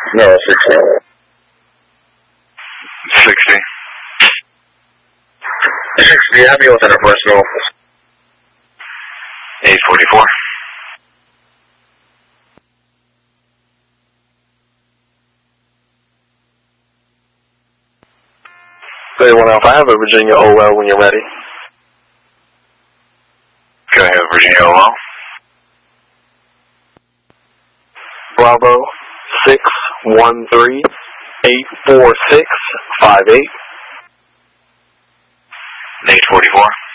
No, 60. 60. 60, have you within a personal. 844. Say 1 Alpha, I have a Virginia OL when you're ready. Go ahead, Virginia OL. Bravo 613 846 58. 844.